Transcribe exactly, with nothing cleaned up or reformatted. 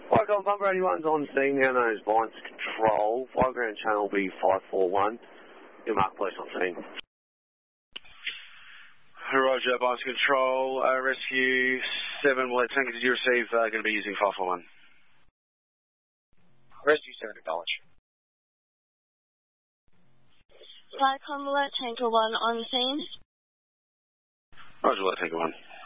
Fire Pump Brady one's on scene now, known as Vice Control. Fire ground channel B five four one. Your mark police on scene. Roger, Vice Control. Uh, rescue seven, well, Tanker, did you receive uh, going to be using five four one? Rescue seven, acknowledge. Fire Convoy, Tanker one on scene. Roger, Tanker one.